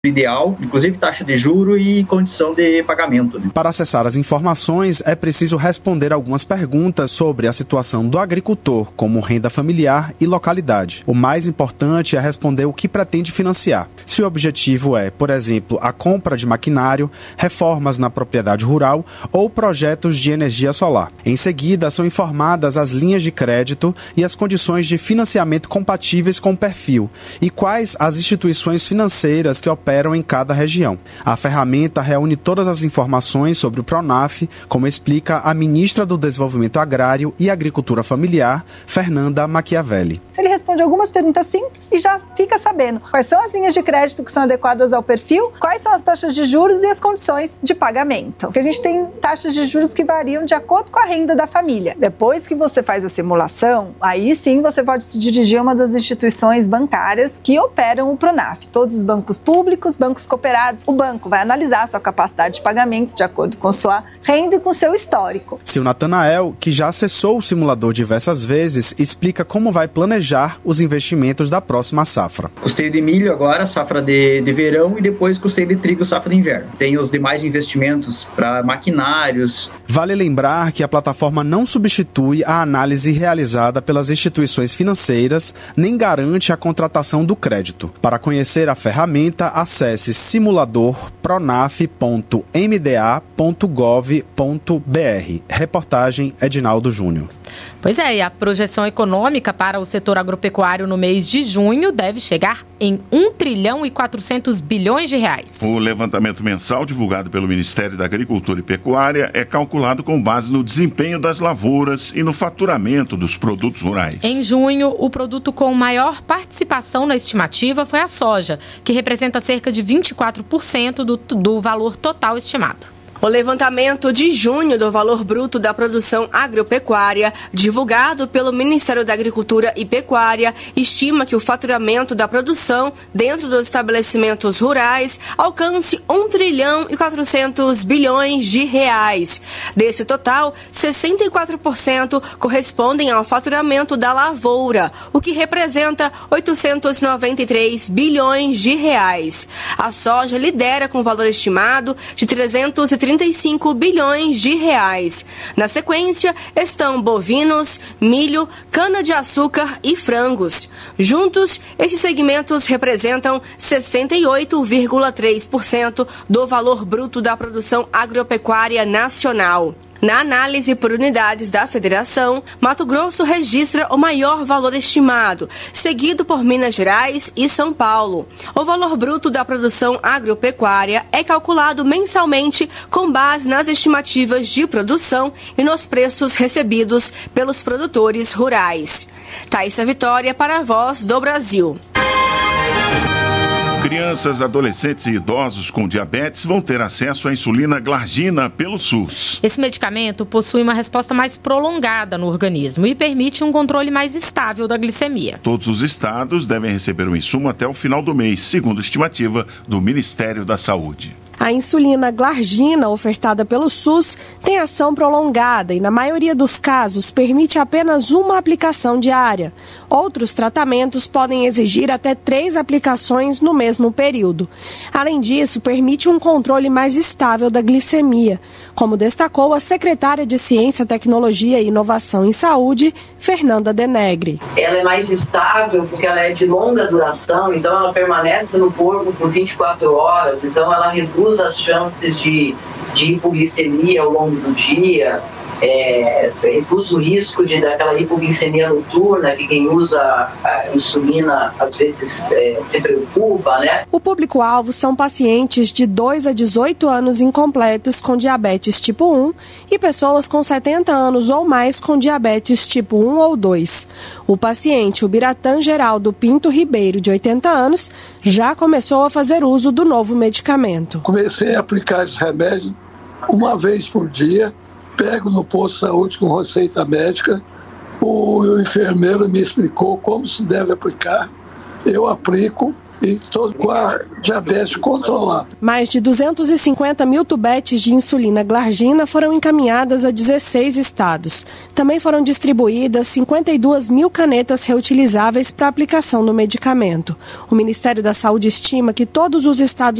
ideal, inclusive taxa de juro e condição de pagamento. Para acessar as informações, é preciso responder algumas perguntas sobre a situação do agricultor, como renda familiar e localidade. O mais importante é responder o que pretende financiar. Se o objetivo é, por exemplo, a compra de maquinário, reformas na propriedade rural ou projetos de energia solar. Em seguida, são informadas as linhas de crédito e as condições de financiamento compatíveis com o perfil e quais as instituições financeiras que operam em cada região. A ferramenta reúne todas as informações sobre o Pronaf, como explica a ministra do Desenvolvimento Agrário e Agricultura Familiar, Fernanda Machiavelli. Ele responde algumas perguntas simples e já fica sabendo quais são as linhas de crédito que são adequadas ao perfil, quais são as taxas de juros e as condições de pagamento. Porque a gente tem taxas de juros que variam de acordo com a renda da família. Depois que você faz a simulação, aí sim você pode se dirigir a uma das instituições bancárias que operam o Pronaf. Todos os bancos públicos, bancos cooperados. O banco vai analisar a sua capacidade de pagamento de acordo com sua renda e com seu histórico. Seu Natanael, que já acessou o simulador diversas vezes, explica como vai planejar os investimentos da próxima safra. Custeio de milho agora, safra de verão, e depois custeio de trigo, safra de inverno. Tem os demais investimentos para maquinários. Vale lembrar que a plataforma não substitui a análise realizada pelas instituições financeiras, nem garante a contratação do crédito. Para conhecer a ferramenta, acesse simulador.pronaf.mda.gov.br. Reportagem Edinaldo Júnior. Pois é, e a projeção econômica para o setor agropecuário no mês de junho deve chegar em 1 trilhão e 400 bilhões de reais. O levantamento mensal divulgado pelo Ministério da Agricultura e Pecuária é calculado com base no desempenho das lavouras e no faturamento dos produtos rurais. Em junho, o produto com maior participação na estimativa foi a soja, que representa cerca de 24% do valor total estimado. O levantamento de junho do valor bruto da produção agropecuária, divulgado pelo Ministério da Agricultura e Pecuária, estima que o faturamento da produção dentro dos estabelecimentos rurais alcance 1 trilhão e 400 bilhões de reais. Desse total, 64% correspondem ao faturamento da lavoura, o que representa 893 bilhões de reais. A soja lidera com valor estimado de 335 bilhões de reais. Na sequência, estão bovinos, milho, cana-de-açúcar e frangos. Juntos, esses segmentos representam 68,3% do valor bruto da produção agropecuária nacional. Na análise por unidades da Federação, Mato Grosso registra o maior valor estimado, seguido por Minas Gerais e São Paulo. O valor bruto da produção agropecuária é calculado mensalmente com base nas estimativas de produção e nos preços recebidos pelos produtores rurais. Thaísa Vitória para a Voz do Brasil. Crianças, adolescentes e idosos com diabetes vão ter acesso à insulina glargina pelo SUS. Esse medicamento possui uma resposta mais prolongada no organismo e permite um controle mais estável da glicemia. Todos os estados devem receber o insumo até o final do mês, segundo estimativa do Ministério da Saúde. A insulina glargina, ofertada pelo SUS, tem ação prolongada e, na maioria dos casos, permite apenas uma aplicação diária. Outros tratamentos podem exigir até 3 aplicações no mesmo período. Além disso, permite um controle mais estável da glicemia, como destacou a secretária de Ciência, Tecnologia e Inovação em Saúde, Fernanda Denegre. Ela é mais estável porque ela é de longa duração, então ela permanece no corpo por 24 horas, então ela reduz as chances de hipoglicemia ao longo do dia, reduz o risco daquela hipoglicemia noturna, que quem usa a insulina às vezes se preocupa, né? O público-alvo são pacientes de 2 a 18 anos incompletos com diabetes tipo 1 e pessoas com 70 anos ou mais com diabetes tipo 1 ou 2. O paciente, o Biratã Geraldo Pinto Ribeiro, de 80 anos, já começou a fazer uso do novo medicamento. Comecei a aplicar esse remédio uma vez por dia. Pego no posto de saúde com receita médica, o enfermeiro me explicou como se deve aplicar, eu aplico e todos com a diabetes controlada. Mais de 250 mil tubetes de insulina glargina foram encaminhadas a 16 estados. Também foram distribuídas 52 mil canetas reutilizáveis para aplicação do medicamento. O Ministério da Saúde estima que todos os estados